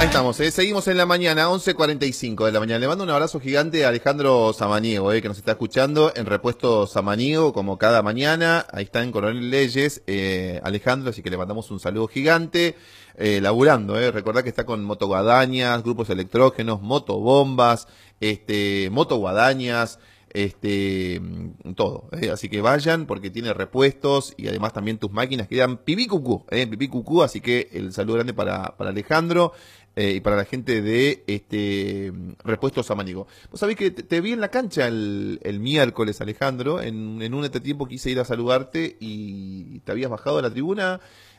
Ahí estamos, seguimos en la mañana, 11:45 de la mañana. Le mando un abrazo gigante a Alejandro Samaniego, que nos está escuchando en Repuesto Samaniego, como cada mañana. Ahí está en Coronel Leyes, Alejandro, así que le mandamos un saludo gigante. Laburando, recordá que está con motoguadañas, grupos electrógenos, motobombas, motoguadañas, todo, así que vayan porque tiene repuestos y además también tus máquinas quedan pipí cucú, así que el saludo grande para Alejandro y para la gente de Repuestos Samaniego. Vos sabés que te vi en la cancha el miércoles, Alejandro, en un tiempo quise ir a saludarte y te habías bajado a la tribuna.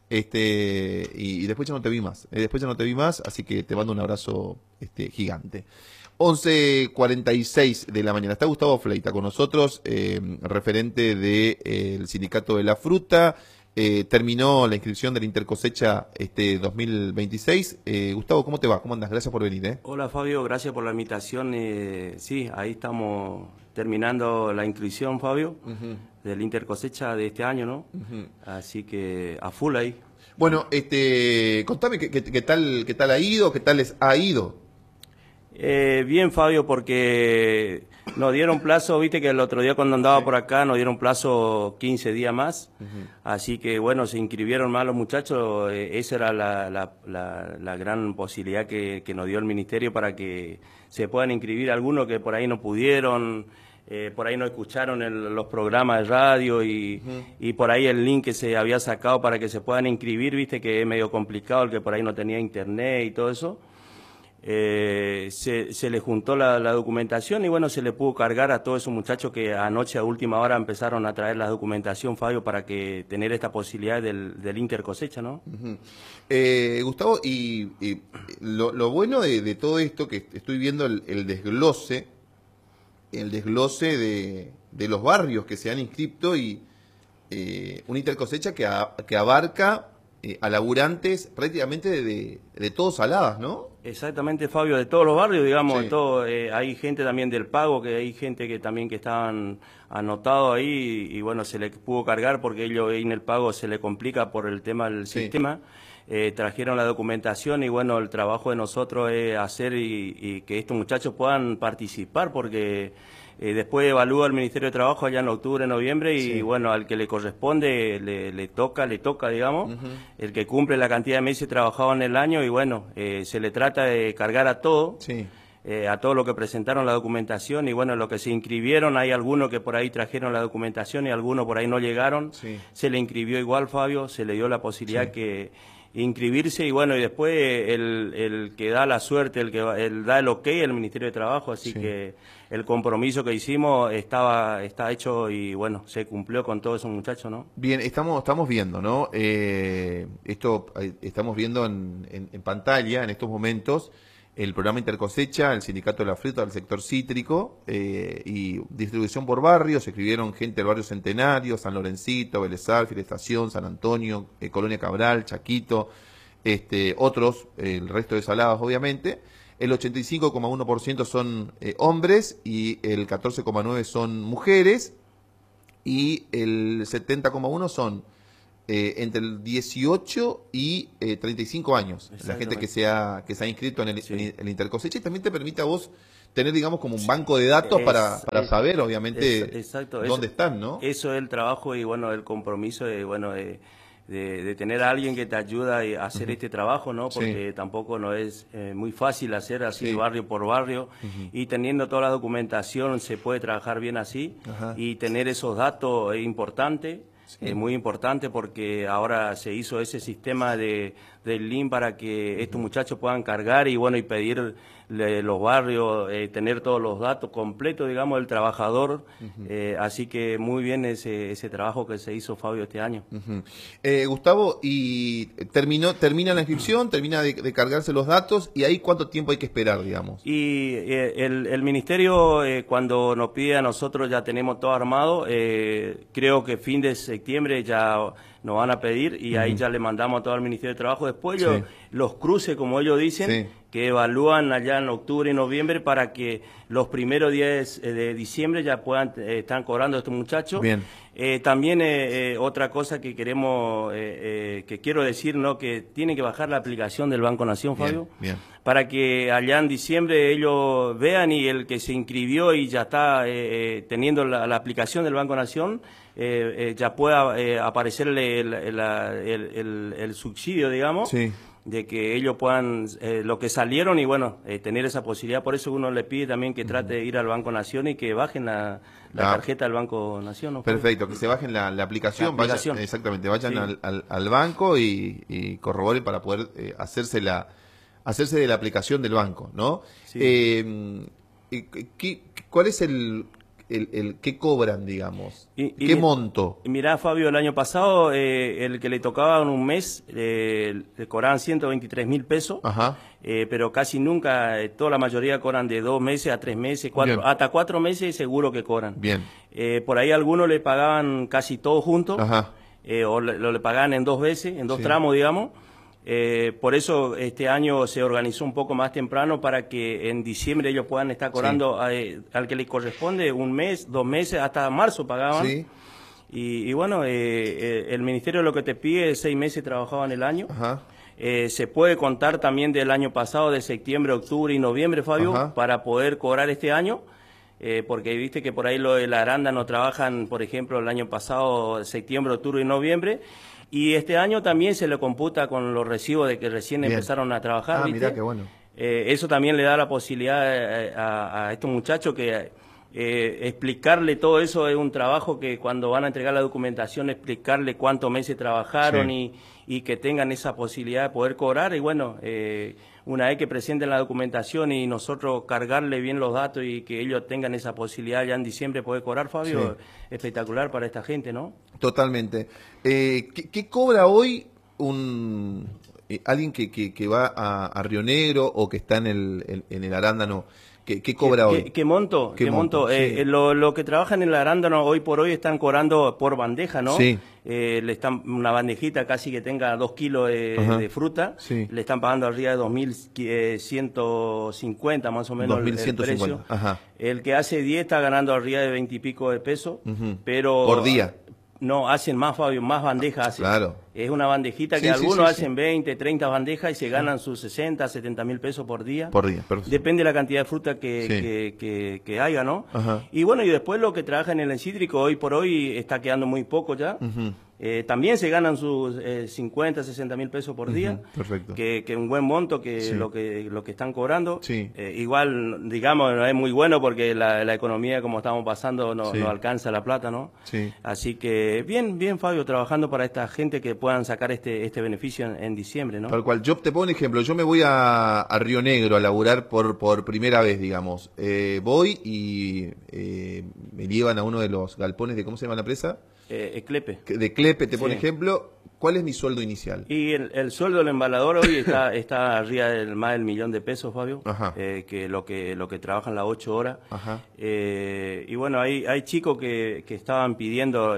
Y después ya no te vi más, así que te mando un abrazo gigante. 11:46 de la mañana. Está Gustavo Fleita con nosotros, referente del Sindicato de la Fruta. Terminó la inscripción de la Intercosecha 2026. Gustavo, ¿cómo te va? ¿Cómo andas? Gracias por venir. Hola Fabio, gracias por la invitación. Sí, ahí estamos terminando la inscripción, Fabio, de la Intercosecha de este año, ¿no? Así que a full ahí. Bueno, contame qué tal ha ido, qué tal les ha ido. Bien, Fabio, porque nos dieron plazo, viste que el otro día cuando andaba por acá nos dieron plazo 15 días más, así que bueno, se inscribieron más los muchachos, esa era la gran posibilidad que nos dio el ministerio para que se puedan inscribir algunos que por ahí no pudieron, por ahí no escucharon los programas de radio y por ahí el link que se había sacado para que se puedan inscribir, viste que es medio complicado el que por ahí no tenía internet y todo eso. Se le juntó la documentación y bueno, se le pudo cargar a todos esos muchachos que anoche a última hora empezaron a traer la documentación, Fabio, para que tener esta posibilidad del Intercosecha, ¿no? Gustavo, y lo bueno de todo esto que estoy viendo el desglose de los barrios que se han inscrito y una Intercosecha que abarca a laburantes prácticamente de todos Saladas, ¿no? Exactamente, Fabio, de todos los barrios, digamos, Sí. de todo, hay gente también del pago, que hay gente que también que estaban anotados ahí y bueno, se le pudo cargar porque ellos ahí en el pago se le complica por el tema del sistema. Trajeron la documentación y bueno, el trabajo de nosotros es hacer y que estos muchachos puedan participar porque después evalúa el Ministerio de Trabajo allá en octubre, noviembre y bueno, al que le corresponde le toca, digamos, el que cumple la cantidad de meses trabajados en el año y bueno, se le trata de cargar a todo. A todo lo que presentaron la documentación y bueno, lo que se inscribieron, hay algunos que por ahí trajeron la documentación y algunos por ahí no llegaron, se le inscribió igual, Fabio, se le dio la posibilidad que inscribirse y bueno, y después el que da la suerte, el da el ok, el Ministerio de Trabajo, así que el compromiso que hicimos está hecho y bueno, se cumplió con todos esos muchachos, ¿no? Bien, estamos viendo, ¿no? Esto estamos viendo en pantalla en estos momentos el programa Intercosecha, el Sindicato de la Fruta del sector cítrico y distribución por barrios. Se escribieron gente del barrio Centenario, San Lorencito, Vélez Sarsfield, Estación, San Antonio, Colonia Cabral, Chaquito, otros, el resto de Saladas obviamente. El 85,1% son hombres y el 14,9% son mujeres y el 70,1% son entre el 18 y 35 años, la gente que se ha inscrito en el Intercosecha, y también te permite a vos tener, digamos, como un banco de datos para saber, obviamente, dónde están, ¿no? Eso es el trabajo y, bueno, el compromiso de tener a alguien que te ayuda a hacer este trabajo, ¿no? Porque tampoco no es muy fácil hacer así barrio por barrio y teniendo toda la documentación se puede trabajar bien así y tener esos datos es importante. Es muy importante porque ahora se hizo ese sistema del link para que estos muchachos puedan cargar y bueno y pedir los barrios, tener todos los datos completos, digamos, del trabajador. Así que muy bien ese trabajo que se hizo, Fabio, este año. Gustavo, y termina la inscripción, termina de cargarse los datos, y ahí ¿cuánto tiempo hay que esperar, digamos? Y el ministerio, cuando nos pide a nosotros, ya tenemos todo armado, creo que fin de septiembre ya nos van a pedir y ahí ya le mandamos a todo el Ministerio de Trabajo. Después los cruces, como ellos dicen, que evalúan allá en octubre y noviembre para que los primeros días de diciembre ya puedan estar cobrando a estos muchachos. También otra cosa que queremos, que quiero decir, ¿no? Que tiene que bajar la aplicación del Banco Nación, Fabio, bien. Para que allá en diciembre ellos vean y el que se inscribió y ya está teniendo la aplicación del Banco Nación, ya pueda aparecerle el subsidio, digamos. Sí. De que ellos puedan, lo que salieron y bueno, tener esa posibilidad. Por eso uno le pide también que trate de ir al Banco Nación y que bajen la tarjeta del Banco Nación, ¿no? Perfecto, que se bajen la aplicación, vayan, exactamente, vayan sí. al banco y corroboren para poder hacerse de la aplicación del banco, ¿no? Sí. ¿Cuál es el qué cobran, digamos? ¿Qué monto? Mirá, Fabio, el año pasado el que le tocaba en un mes le cobraban 123.000 pesos, Ajá. Pero casi nunca, toda la mayoría cobran de 2 meses a 3 meses, hasta 4 meses seguro que cobran. Bien. Por ahí algunos le pagaban casi todo junto, Ajá. O le pagaban en 2 veces, en 2 tramos, digamos. Por eso este año se organizó un poco más temprano para que en diciembre ellos puedan estar cobrando al que le corresponde un mes, 2 meses, hasta marzo pagaban. Sí. Y bueno, el ministerio lo que te pide es 6 meses trabajados en el año. Ajá. Se puede contar también del año pasado, de septiembre, octubre y noviembre, Fabio, Ajá. para poder cobrar este año. Porque viste que por ahí lo de la arándano trabajan, por ejemplo, el año pasado, septiembre, octubre y noviembre. Y este año también se le computa con los recibos de que recién empezaron a trabajar. ¿viste? Mirá, qué bueno. Eso también le da la posibilidad a estos muchachos que explicarle todo eso es un trabajo que cuando van a entregar la documentación, explicarle cuántos meses trabajaron y que tengan esa posibilidad de poder cobrar. Y bueno, una vez que presenten la documentación y nosotros cargarle bien los datos y que ellos tengan esa posibilidad ya en diciembre de poder cobrar, Fabio, espectacular para esta gente, ¿no? Totalmente. ¿Qué cobra hoy alguien que va a Río Negro o que está en el Arándano? ¿Qué cobra hoy? ¿Qué monto? ¿Qué monto? Sí. Lo que trabajan en el arándano hoy por hoy están cobrando por bandeja, ¿no? Sí. Le están una bandejita casi que tenga 2 kilos de fruta. Sí. Le están pagando arriba de 2.150 más o menos 2.150. el precio. Ajá. El que hace 10 está ganando arriba de 20 y pico de pesos. Pero ¿Por día? No, hacen más, Fabio, más bandejas hacen. Claro. Es una bandejita que algunos hacen 20, 30 bandejas y se ganan sus 60, 70.000 pesos por día. Por día, perfecto. Depende de la cantidad de fruta que haya, ¿no? Ajá. Y bueno, y después lo que trabajan en el cítrico, hoy por hoy está quedando muy poco ya. También se ganan sus 50, 60.000 pesos por día. Perfecto. Que un buen monto que lo que están cobrando. Sí. Igual, digamos, no es muy bueno porque la economía como estamos pasando no alcanza la plata, ¿no? Sí. Así que bien, Fabio, trabajando para esta gente que puedan sacar este beneficio en diciembre, ¿no? Tal cual. Yo te pongo un ejemplo. Yo me voy a Río Negro a laburar por primera vez, digamos. Voy y me llevan a uno de los galpones de, ¿cómo se llama la presa? Clepe. De Clepe, te pongo ejemplo. ¿Cuál es mi sueldo inicial? Y el sueldo del embalador hoy está arriba del más del 1.000.000 de pesos, Fabio. Ajá. Que lo que trabajan las 8 horas. Ajá. Y bueno, hay chicos que estaban pidiendo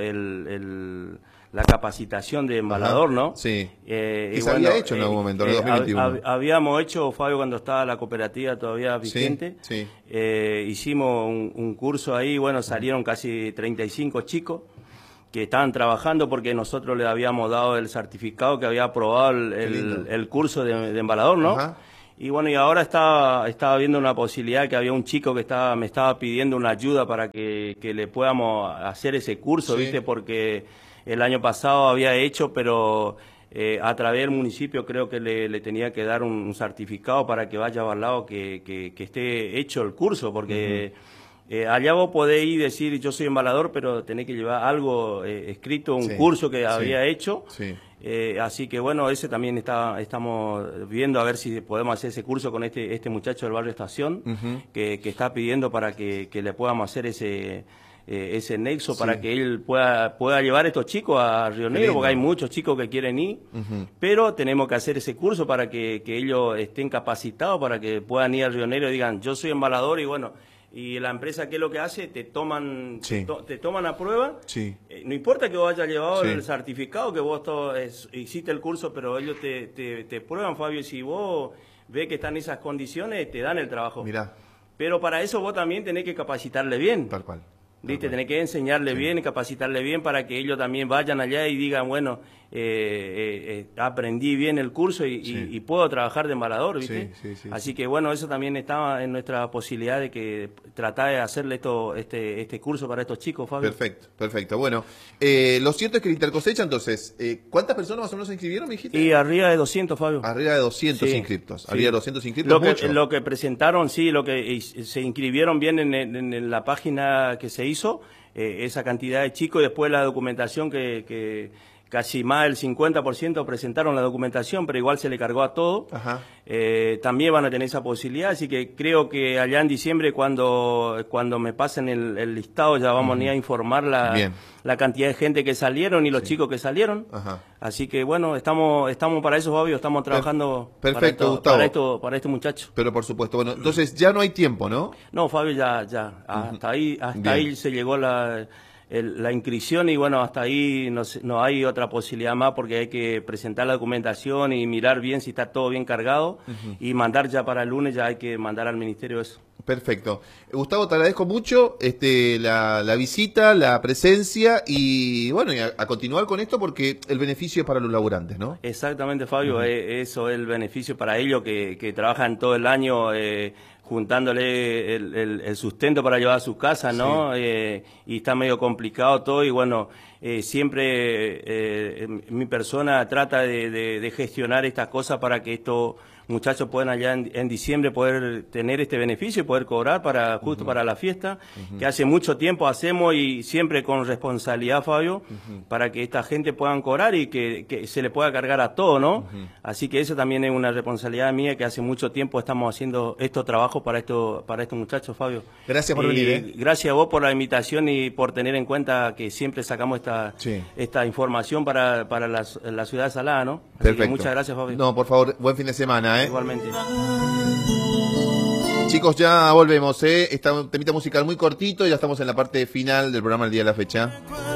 la capacitación de embalador, ¿no? Sí. Y se había hecho en algún momento, en el 2021. Habíamos hecho, Fabio, cuando estaba la cooperativa todavía vigente. Sí. Hicimos un curso ahí, bueno, salieron casi 35 chicos que estaban trabajando porque nosotros les habíamos dado el certificado que había aprobado el curso de embalador, ¿no? Ajá. Y bueno, y ahora estaba viendo una posibilidad que había un chico que me estaba pidiendo una ayuda para que le podamos hacer ese curso, ¿viste? Porque el año pasado había hecho, pero a través del municipio creo que le tenía que dar un certificado para que vaya avalado que esté hecho el curso, porque allá vos podés ir y decir yo soy embalador, pero tenés que llevar algo escrito, un curso que había hecho. Sí. Así que bueno, ese también estamos viendo a ver si podemos hacer ese curso con este muchacho del barrio Estación, que está pidiendo para que le podamos hacer ese nexo para que él pueda llevar a estos chicos a Río Negro, porque hay muchos chicos que quieren ir, pero tenemos que hacer ese curso para que ellos estén capacitados para que puedan ir a Río Negro y digan yo soy embalador y bueno. Y la empresa, ¿qué es lo que hace? Te toman a prueba. Sí. No importa que vos hayas llevado el certificado, que vos hiciste el curso, pero ellos te prueban, Fabio, y si vos ves que están en esas condiciones, te dan el trabajo. Mirá. Pero para eso vos también tenés que capacitarle bien. Tal cual. ¿Viste? Tenés que enseñarle bien, capacitarle bien para que ellos también vayan allá y digan, bueno, aprendí bien el curso y puedo trabajar de embalador, ¿viste? Así que bueno, eso también estaba en nuestra posibilidad de que tratar de hacerle este curso para estos chicos, Fabio. Perfecto, perfecto. Bueno, lo cierto es que el Intercosecha, entonces, ¿cuántas personas más o menos se inscribieron, me dijiste? Y arriba de 200, Fabio. Arriba de 200 inscriptos. Arriba de 200 inscriptos, lo que presentaron, sí, lo que se inscribieron bien en la página que se hizo, esa cantidad de chicos, y después la documentación que casi más del 50% presentaron la documentación, pero igual se le cargó a todo. También van a tener esa posibilidad, así que creo que allá en diciembre, cuando me pasen el listado, ya vamos a informar la cantidad de gente que salieron y los chicos que salieron. Así que bueno, estamos para eso, Fabio, estamos trabajando para este muchacho. Pero por supuesto, bueno, entonces ya no hay tiempo, ¿no? No, Fabio, ya. Hasta ahí se llegó la inscripción y bueno, hasta ahí no hay otra posibilidad más porque hay que presentar la documentación y mirar bien si está todo bien cargado y mandar ya para el lunes, ya hay que mandar al ministerio eso. Perfecto. Gustavo, te agradezco mucho la visita, la presencia y bueno, y a continuar con esto porque el beneficio es para los laburantes, ¿no? Exactamente, Fabio, eso es el beneficio para ellos que trabajan todo el año juntándole el sustento para llevar a sus casas, ¿no? Y está medio complicado todo y bueno, siempre mi persona trata de gestionar estas cosas para que estos muchachos puedan allá en diciembre poder tener este beneficio y poder cobrar justo para la fiesta, que hace mucho tiempo hacemos y siempre con responsabilidad, Fabio, para que esta gente puedan cobrar y que se le pueda cargar a todo, ¿no? Así que eso también es una responsabilidad mía, que hace mucho tiempo estamos haciendo estos trabajos para estos muchachos, Fabio. Gracias por venir. Gracias a vos por la invitación y por tener en cuenta que siempre sacamos esta información para la ciudad de Salada, ¿no? Así Perfecto. que muchas gracias, Fabio. No, por favor, buen fin de semana, ¿eh? Igualmente. Chicos, ya volvemos, Esta temita musical muy cortito y ya estamos en la parte final del programa El Día de la Fecha.